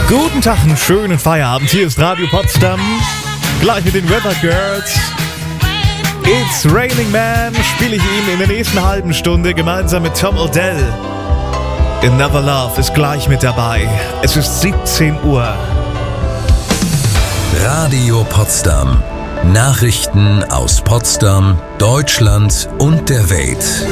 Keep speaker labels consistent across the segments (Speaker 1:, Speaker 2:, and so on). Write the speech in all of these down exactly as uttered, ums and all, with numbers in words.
Speaker 1: Guten Tag, einen schönen Feierabend. Hier ist Radio Potsdam. Gleich mit den Weather Girls. It's Raining Man spiele ich Ihnen in der nächsten halben Stunde gemeinsam mit Tom Odell. Another Love ist gleich mit dabei. Es ist siebzehn Uhr.
Speaker 2: Radio Potsdam. Nachrichten aus Potsdam, Deutschland und der Welt.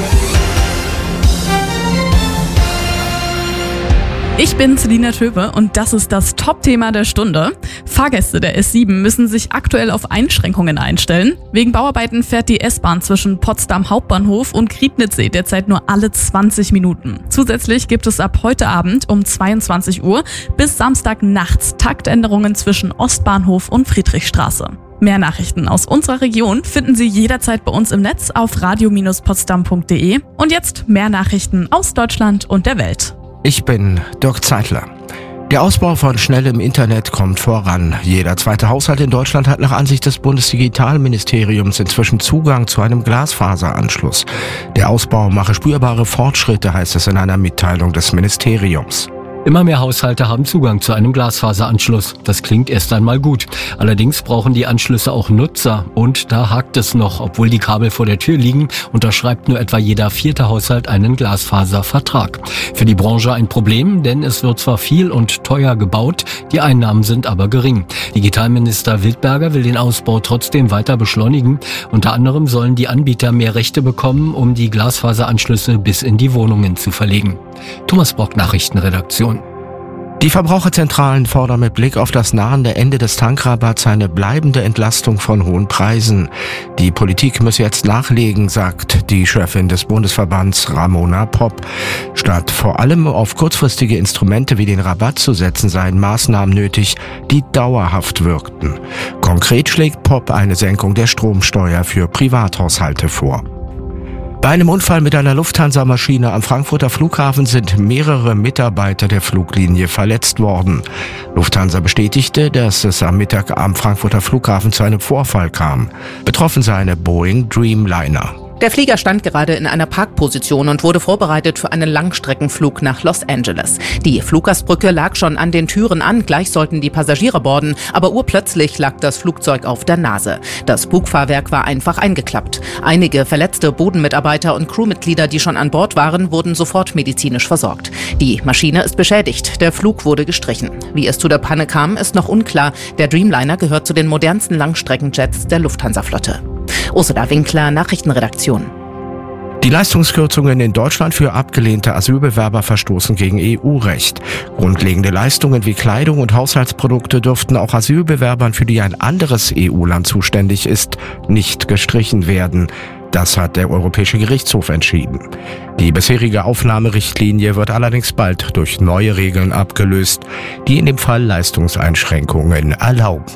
Speaker 3: Ich bin Selina Töbe und das ist das Top-Thema der Stunde. Fahrgäste der S sieben müssen sich aktuell auf Einschränkungen einstellen. Wegen Bauarbeiten fährt die S-Bahn zwischen Potsdam Hauptbahnhof und Griebnitzsee derzeit nur alle zwanzig Minuten. Zusätzlich gibt es ab heute Abend um zweiundzwanzig Uhr bis Samstag nachts Taktänderungen zwischen Ostbahnhof und Friedrichstraße. Mehr Nachrichten aus unserer Region finden Sie jederzeit bei uns im Netz auf radio Bindestrich potsdam punkt de. Und jetzt mehr Nachrichten aus Deutschland und der Welt.
Speaker 4: Ich bin Dirk Zeitler. Der Ausbau von schnellem Internet kommt voran. Jeder zweite Haushalt in Deutschland hat nach Ansicht des Bundesdigitalministeriums inzwischen Zugang zu einem Glasfaseranschluss. Der Ausbau mache spürbare Fortschritte, heißt es in einer Mitteilung des Ministeriums.
Speaker 5: Immer mehr Haushalte haben Zugang zu einem Glasfaseranschluss. Das klingt erst einmal gut. Allerdings brauchen die Anschlüsse auch Nutzer. Und da hakt es noch. Obwohl die Kabel vor der Tür liegen, unterschreibt nur etwa jeder vierte Haushalt einen Glasfaservertrag. Für die Branche ein Problem, denn es wird zwar viel und teuer gebaut, die Einnahmen sind aber gering. Digitalminister Wildberger will den Ausbau trotzdem weiter beschleunigen. Unter anderem sollen die Anbieter mehr Rechte bekommen, um die Glasfaseranschlüsse bis in die Wohnungen zu verlegen. Thomas Brock, Nachrichtenredaktion.
Speaker 4: Die Verbraucherzentralen fordern mit Blick auf das nahende Ende des Tankrabatts eine bleibende Entlastung von hohen Preisen. Die Politik müsse jetzt nachlegen, sagt die Chefin des Bundesverbands Ramona Popp. Statt vor allem auf kurzfristige Instrumente wie den Rabatt zu setzen, seien Maßnahmen nötig, die dauerhaft wirkten. Konkret schlägt Popp eine Senkung der Stromsteuer für Privathaushalte vor. Bei einem Unfall mit einer Lufthansa-Maschine am Frankfurter Flughafen sind mehrere Mitarbeiter der Fluglinie verletzt worden. Lufthansa bestätigte, dass es am Mittag am Frankfurter Flughafen zu einem Vorfall kam. Betroffen sei eine Boeing Dreamliner.
Speaker 6: Der Flieger stand gerade in einer Parkposition und wurde vorbereitet für einen Langstreckenflug nach Los Angeles. Die Fluggastbrücke lag schon an den Türen an, gleich sollten die Passagiere boarden, aber urplötzlich lag das Flugzeug auf der Nase. Das Bugfahrwerk war einfach eingeklappt. Einige verletzte Bodenmitarbeiter und Crewmitglieder, die schon an Bord waren, wurden sofort medizinisch versorgt. Die Maschine ist beschädigt, der Flug wurde gestrichen. Wie es zu der Panne kam, ist noch unklar. Der Dreamliner gehört zu den modernsten Langstreckenjets der Lufthansa-Flotte. Ursula Winkler, Nachrichtenredaktion.
Speaker 4: Die Leistungskürzungen in Deutschland für abgelehnte Asylbewerber verstoßen gegen E U-Recht. Grundlegende Leistungen wie Kleidung und Haushaltsprodukte dürften auch Asylbewerbern, für die ein anderes E U-Land zuständig ist, nicht gestrichen werden. Das hat der Europäische Gerichtshof entschieden. Die bisherige Aufnahmerichtlinie wird allerdings bald durch neue Regeln abgelöst, die in dem Fall Leistungseinschränkungen erlauben.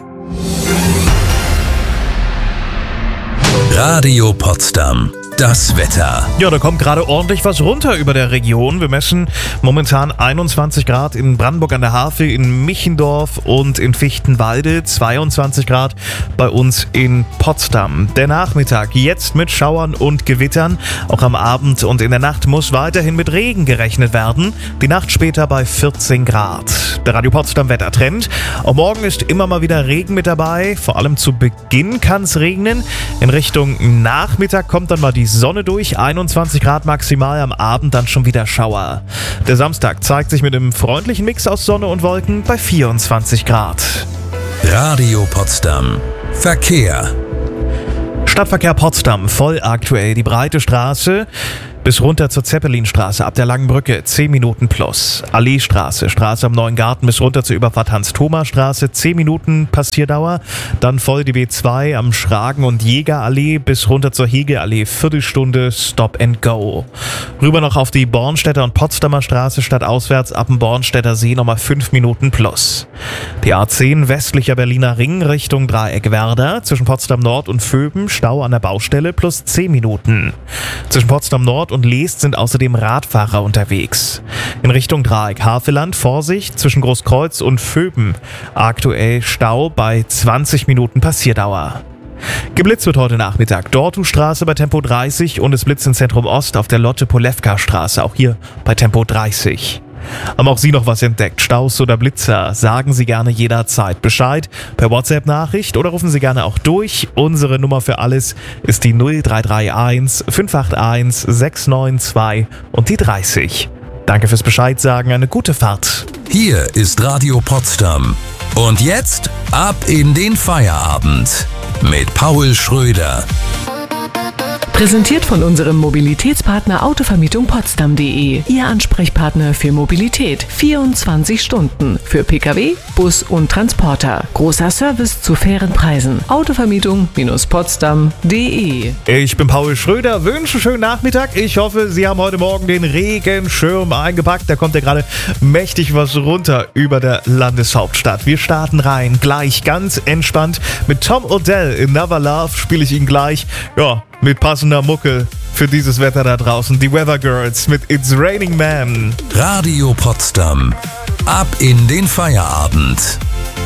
Speaker 2: Radio Potsdam. Das Wetter.
Speaker 1: Ja, da kommt gerade ordentlich was runter über der Region. Wir messen momentan einundzwanzig Grad in Brandenburg an der Havel, in Michendorf und in Fichtenwalde, zweiundzwanzig Grad bei uns in Potsdam. Der Nachmittag jetzt mit Schauern und Gewittern. Auch am Abend und in der Nacht muss weiterhin mit Regen gerechnet werden. Die Nacht später bei vierzehn Grad. Der Radio Potsdam Wettertrend. Auch morgen ist immer mal wieder Regen mit dabei. Vor allem zu Beginn kann es regnen. In Richtung Nachmittag kommt dann mal die Sonne durch, einundzwanzig Grad maximal, am Abend dann schon wieder Schauer. Der Samstag zeigt sich mit einem freundlichen Mix aus Sonne und Wolken bei vierundzwanzig Grad.
Speaker 2: Radio Potsdam. Verkehr.
Speaker 1: Stadtverkehr Potsdam, voll aktuell. Die breite Straße bis runter zur Zeppelinstraße ab der Langen Brücke, zehn Minuten plus. Alleestraße, Straße am Neuen Garten bis runter zur Überfahrt Hans-Thoma-Straße, zehn Minuten Passierdauer. Dann voll die B zwei am Schragen- und Jägerallee bis runter zur Hegeallee, Viertelstunde Stop and Go. Rüber noch auf die Bornstädter und Potsdamer Straße, stadtauswärts ab dem Bornstädter See nochmal fünf Minuten plus. Die A zehn westlicher Berliner Ring Richtung Dreieck Werder, zwischen Potsdam Nord und Vöben, Stau an der Baustelle plus zehn Minuten. Zwischen Potsdam Nord und Leest sind außerdem Radfahrer unterwegs. In Richtung Dreieck Havelland, Vorsicht zwischen Großkreuz und Vöben. Aktuell Stau bei zwanzig Minuten Passierdauer. Geblitzt wird heute Nachmittag Dortustraße bei Tempo dreißig und es blitzt in Zentrum Ost auf der Lotte-Polewka-Straße, auch hier bei Tempo dreißig. Haben auch Sie noch was entdeckt? Staus oder Blitzer? Sagen Sie gerne jederzeit Bescheid per WhatsApp-Nachricht oder rufen Sie gerne auch durch. Unsere Nummer für alles ist die null drei drei eins fünf acht eins sechs neun zwei und die dreißig. Danke fürs Bescheid sagen, eine gute Fahrt.
Speaker 2: Hier ist Radio Potsdam. Und jetzt ab in den Feierabend mit Paul Schröder.
Speaker 7: Präsentiert von unserem Mobilitätspartner Autovermietung Potsdam punkt de. Ihr Ansprechpartner für Mobilität. vierundzwanzig Stunden. Für Pkw, Bus und Transporter. Großer Service zu fairen Preisen. Autovermietung Potsdam punkt de.
Speaker 1: Ich bin Paul Schröder, wünsche einen schönen Nachmittag. Ich hoffe, Sie haben heute Morgen den Regenschirm eingepackt. Da kommt ja gerade mächtig was runter über der Landeshauptstadt. Wir starten rein, gleich ganz entspannt. Mit Tom Odell in Never Love spiele ich ihn gleich, ja, mit passender Mucke für dieses Wetter da draußen. Die Weather Girls mit It's Raining Man.
Speaker 2: Radio Potsdam. Ab in den Feierabend.